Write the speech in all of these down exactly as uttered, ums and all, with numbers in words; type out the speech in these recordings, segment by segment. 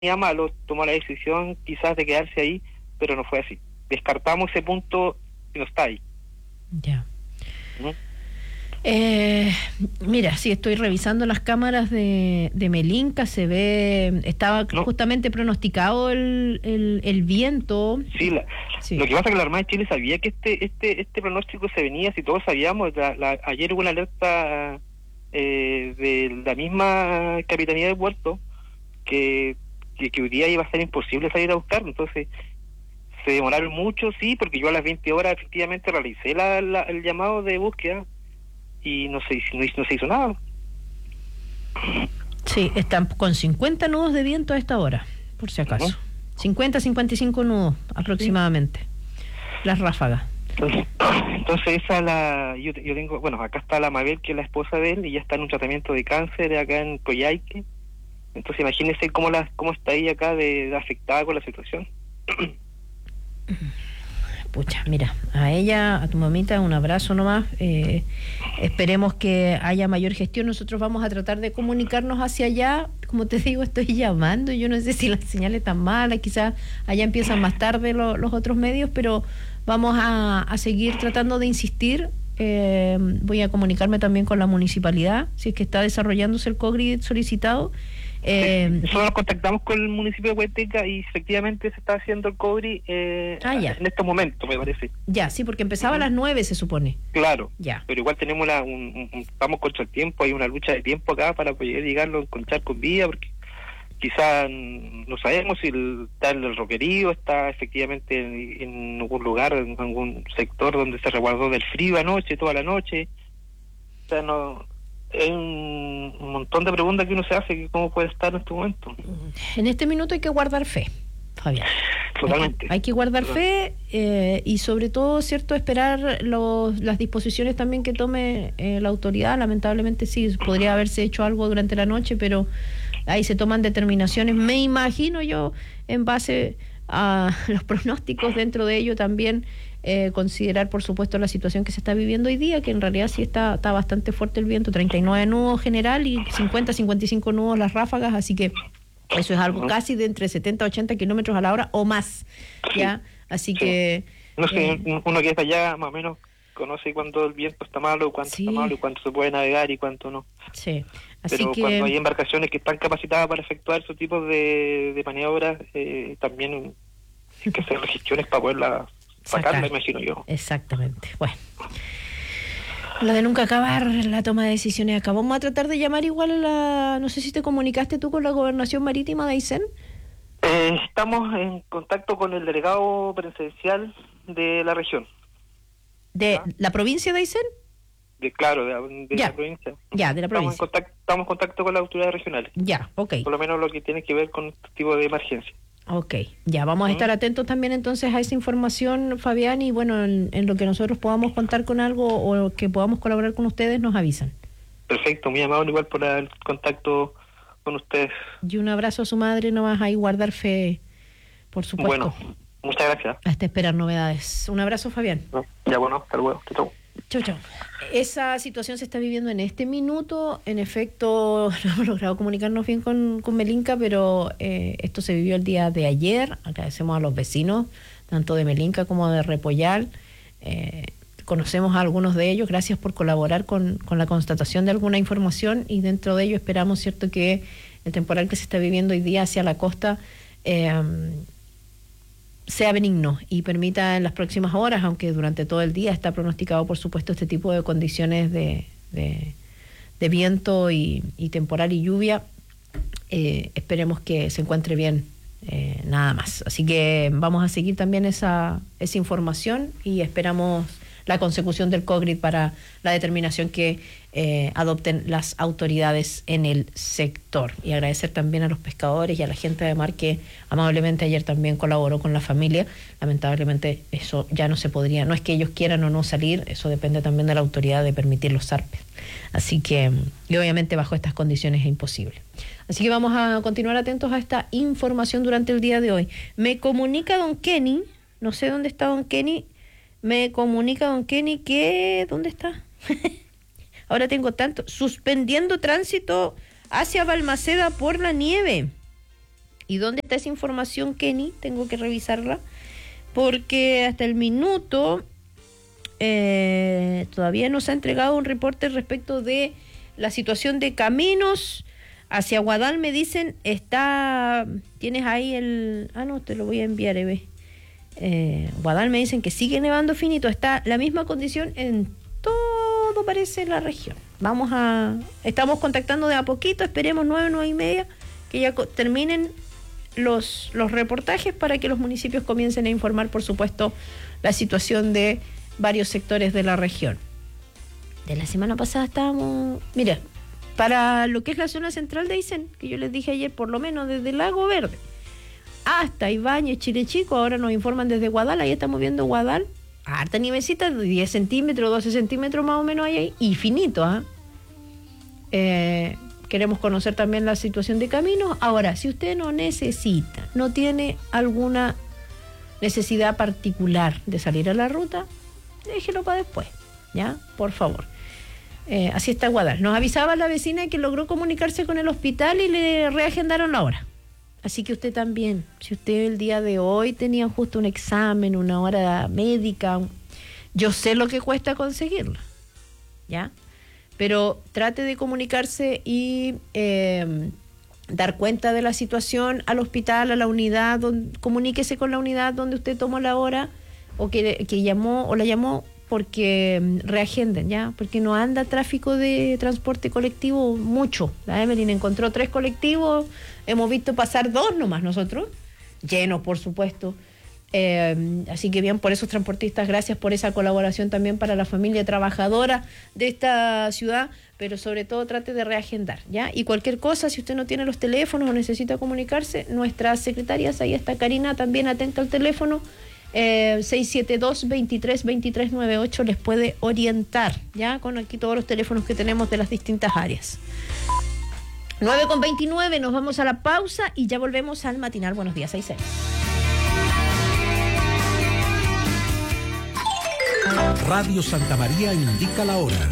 tenía malo, tomó la decisión quizás de quedarse ahí, pero no fue así. Descartamos ese punto y no está ahí. Ya. ¿Mm? Eh, mira, sí, estoy revisando las cámaras de, de Melinca, se ve, estaba No. justamente pronosticado el, el, el viento. Sí, la, Sí. Lo que pasa es que la Armada de Chile sabía que este este este pronóstico se venía, si todos sabíamos, la, la, ayer hubo una alerta eh, de la misma Capitanía de Puerto que, que, que hoy día iba a ser imposible salir a buscar, entonces se demoraron mucho, sí, porque yo a las veinte horas efectivamente realicé la, la, el llamado de búsqueda y no se, no, no se hizo nada. Sí, están con cincuenta nudos de viento a esta hora, por si acaso. Uh-huh. cincuenta, cincuenta y cinco nudos aproximadamente. Sí. Las ráfagas. Entonces, entonces esa la yo, yo tengo, bueno, acá está la Mabel, que es la esposa de él, y ya está en un tratamiento de cáncer acá en Coyhaique. Entonces imagínese cómo la cómo está ella acá de, de afectada con la situación. Pucha, mira, a ella, a tu mamita, un abrazo nomás. Eh, esperemos que haya mayor gestión. Nosotros vamos a tratar de comunicarnos hacia allá. Como te digo, estoy llamando. Yo no sé si la señal es tan mala, quizás allá empiezan más tarde lo, los otros medios, pero vamos a, a seguir tratando de insistir. Eh, voy a comunicarme también con la municipalidad, si es que está desarrollándose el COGRI solicitado. Eh, Nosotros nos contactamos con el municipio de Huehuetenca y efectivamente se está haciendo el COGRI eh, ah, en estos momentos, me parece. Ya, sí, porque empezaba uh-huh. a las nueve, se supone. Claro, ya. Pero igual tenemos la, un, un, estamos contra el tiempo, hay una lucha de tiempo acá para poder llegarlo a encontrar con vida, porque quizás no sabemos si el, está en el roquerío, está efectivamente en, en algún lugar, en algún sector donde se resguardó del frío anoche, toda la noche. O sea, no... Hay un, un montón de preguntas que uno se hace, que cómo puede estar en este momento. En este minuto hay que guardar fe, Fabián. Totalmente. Hay que, hay que guardar Totalmente. fe eh, y sobre todo, cierto, esperar los, las disposiciones también que tome eh, la autoridad. Lamentablemente sí, podría haberse hecho algo durante la noche, pero ahí se toman determinaciones, me imagino yo, en base a los pronósticos, dentro de ello también eh, considerar por supuesto la situación que se está viviendo hoy día, que en realidad sí está, está bastante fuerte el viento, treinta y nueve nudos general y cincuenta, cincuenta y cinco nudos las ráfagas, así que eso es algo casi de entre setenta a ochenta kilómetros a la hora o más, ¿ya? Así sí. que... No sé, eh, uno que está allá más o menos conoce cuándo el viento está malo, cuánto sí. está malo y cuánto se puede navegar y cuánto no. Sí. Así Pero que... cuando hay embarcaciones que están capacitadas para efectuar esos tipos de, de maniobras, eh, también hay que hacer gestiones para poderla sacar, me imagino yo. Exactamente. Bueno, la de nunca acabar, la toma de decisiones acá. Vamos a tratar de llamar igual a la... No sé si te comunicaste tú con la Gobernación Marítima de Aysén. Eh, estamos en contacto con el delegado presidencial de la región. ¿De ¿Ah? la provincia de Aysén? De, claro, de, de la provincia. Ya, de la provincia. Estamos en, contacto, estamos en contacto con las autoridades regionales. Ya, ok. Por lo menos lo que tiene que ver con este tipo de emergencia. Ok, ya vamos a estar atentos también entonces a esa información, Fabián, y bueno, en, en lo que nosotros podamos contar con algo o que podamos colaborar con ustedes, nos avisan. Perfecto, muy amable igual por el contacto con ustedes. Y un abrazo a su madre, no vas a ir guardar fe, por supuesto. Bueno, muchas gracias. Hasta esperar novedades. Un abrazo, Fabián. Ya bueno, hasta luego. Chau. Chau, chau. Esa situación se está viviendo en este minuto. En efecto, no hemos logrado comunicarnos bien con, con Melinca, pero eh, esto se vivió el día de ayer. Agradecemos a los vecinos, tanto de Melinca como de Repollal. Eh, conocemos a algunos de ellos. Gracias por colaborar con, con la constatación de alguna información y dentro de ello esperamos, cierto, que el temporal que se está viviendo hoy día hacia la costa eh, sea benigno y permita en las próximas horas, aunque durante todo el día está pronosticado, por supuesto, este tipo de condiciones de, de, de viento y, y temporal y lluvia, eh, esperemos que se encuentre bien, eh, nada más. Así que vamos a seguir también esa, esa información y esperamos la consecución del COGRI para la determinación que eh, adopten las autoridades en el sector. Y agradecer también a los pescadores y a la gente de mar que amablemente ayer también colaboró con la familia. Lamentablemente eso ya no se podría, no es que ellos quieran o no salir, eso depende también de la autoridad de permitir los zarpes. Así que, y obviamente bajo estas condiciones es imposible. Así que vamos a continuar atentos a esta información durante el día de hoy. Me comunica don Kenny, no sé dónde está don Kenny, me comunica don Kenny que... ¿Dónde está? Ahora tengo tanto. Suspendiendo tránsito hacia Balmaceda por la nieve. ¿Y dónde está esa información, Kenny? Tengo que revisarla, porque hasta el minuto eh, todavía no se ha entregado un reporte respecto de la situación de caminos hacia Guadal. Me dicen, está, tienes ahí el, ah no, te lo voy a enviar, Eve. Eh, Guadal me dicen que sigue nevando finito, está la misma condición en todo, parece, la región. Vamos a, estamos contactando de a poquito, esperemos nueve, nueve y media, que ya co- terminen los, los reportajes para que los municipios comiencen a informar, por supuesto, la situación de varios sectores de la región. De la semana pasada estábamos, mira, para lo que es la zona central de Aysén, que yo les dije ayer, por lo menos desde Lago Verde hasta Ibáñez, Chile Chico, ahora nos informan desde Guadal, ahí estamos viendo Guadal, harta nievecita, de diez centímetros, doce centímetros más o menos hay ahí, y finito, ¿ah? ¿eh? Queremos conocer también la situación de caminos. Ahora, si usted no necesita, no tiene alguna necesidad particular de salir a la ruta, déjelo para después, ¿ya? Por favor. Eh, así está Guadal. Nos avisaba la vecina que logró comunicarse con el hospital y le reagendaron la hora. Así que usted también, si usted el día de hoy tenía justo un examen, una hora médica, yo sé lo que cuesta conseguirla, ¿ya? Pero trate de comunicarse y eh, dar cuenta de la situación al hospital, a la unidad, donde, comuníquese con la unidad donde usted tomó la hora o que, que llamó o la llamó, porque reagenden, ¿ya? Porque no anda tráfico de transporte colectivo mucho. La Evelyn encontró tres colectivos, hemos visto pasar dos nomás nosotros, llenos por supuesto. Eh, así que bien, por esos transportistas, gracias por esa colaboración también para la familia trabajadora de esta ciudad, pero sobre todo trate de reagendar, ¿ya? Y cualquier cosa, si usted no tiene los teléfonos o necesita comunicarse, nuestras secretarias, ahí está Karina, también atenta al teléfono, Eh, seis siete dos, veintitrés, veintitrés noventa y ocho, les puede orientar, ya, con aquí todos los teléfonos que tenemos de las distintas áreas. nueve con veintinueve, nos vamos a la pausa y ya volvemos al matinal. Buenos días, Aysén. Radio Santa María indica la hora.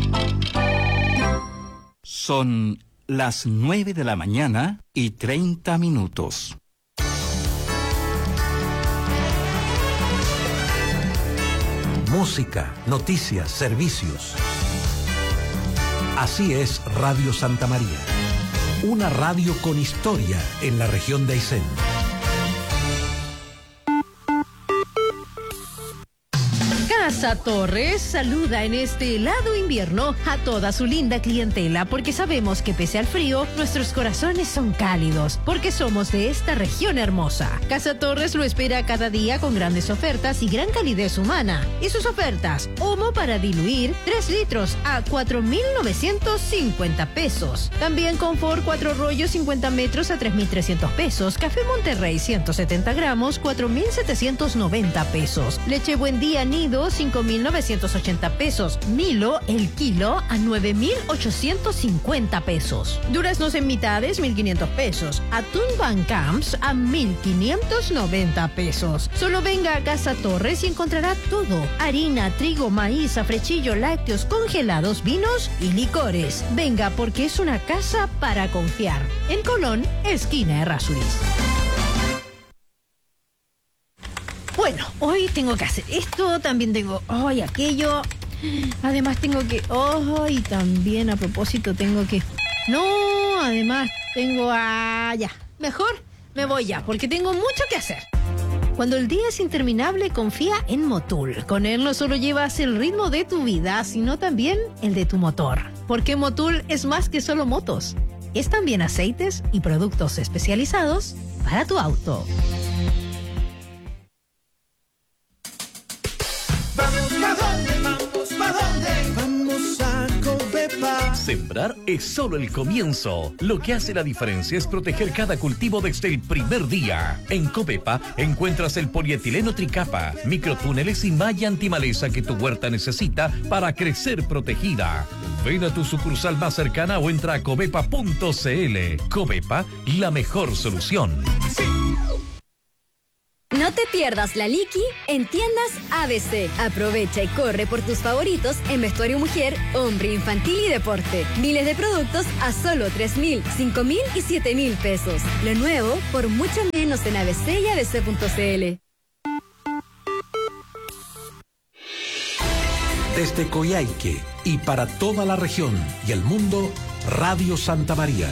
Son las nueve de la mañana y treinta minutos. Música, noticias, servicios. Así es Radio Santa María, una radio con historia en la región de Aysén. Casa Torres saluda en este helado invierno a toda su linda clientela, porque sabemos que pese al frío, nuestros corazones son cálidos, porque somos de esta región hermosa. Casa Torres lo espera cada día con grandes ofertas y gran calidez humana. Y sus ofertas: humo para diluir, tres litros a cuatro mil novecientos cincuenta pesos. También confort cuatro rollos cincuenta metros a tres mil trescientos pesos. Café Monterrey ciento setenta gramos, cuatro mil setecientos noventa pesos. Leche Buen Día Nido, cinco mil novecientos ochenta pesos. Milo, el kilo, a nueve mil ochocientos cincuenta pesos. Duraznos en mitades, mil quinientos pesos. Atún Van Camps a mil quinientos noventa pesos. Solo venga a Casa Torres y encontrará todo: harina, trigo, maíz, afrechillo, lácteos, congelados, vinos y licores. Venga, porque es una casa para confiar. En Colón, esquina Errázuriz. Bueno, hoy tengo que hacer esto, también tengo hoy oh, aquello, además tengo que, oh, y también a propósito tengo que, no, además tengo, ah, ya, mejor me voy ya, porque tengo mucho que hacer. Cuando el día es interminable, confía en Motul. Con él no solo llevas el ritmo de tu vida, sino también el de tu motor. Porque Motul es más que solo motos, es también aceites y productos especializados para tu auto. Sembrar es solo el comienzo. Lo que hace la diferencia es proteger cada cultivo desde el primer día. En Covepa encuentras el polietileno tricapa, microtúneles y malla antimaleza que tu huerta necesita para crecer protegida. Ven a tu sucursal más cercana o entra a covepa punto c l. Covepa, la mejor solución. No No te pierdas la Liqui en tiendas A B C. Aprovecha y corre por tus favoritos en vestuario mujer, hombre, infantil y deporte. Miles de productos a solo tres mil, cinco mil y siete mil pesos. Lo nuevo por mucho menos en A B C y A B C punto C L. Desde Coyhaique y para toda la región y el mundo, Radio Santa María.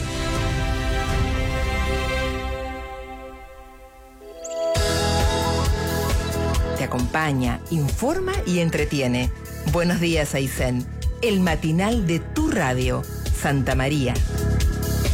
Te acompaña, informa y entretiene. Buenos días, Aysén. El matinal de tu radio, Santa María.